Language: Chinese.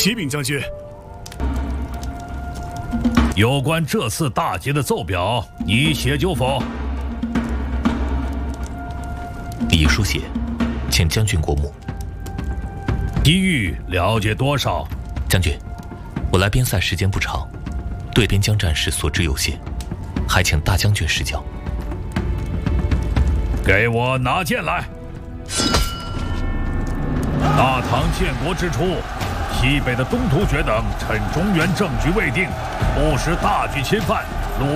启禀将军。 有关这次大捷的奏表，你写就否？ 已书写，请将军过目。 西域了解多少？ 将军，我来边塞时间不长，对边疆战事所知有限，还请大将军示教。 给我拿剑来！大唐建国之初，西北的东突厥等趁中原政局未定，不时大举侵犯。